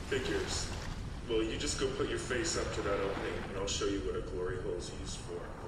Figures. Well, you just go put your face up to that opening, and I'll show you what a glory hole's used for.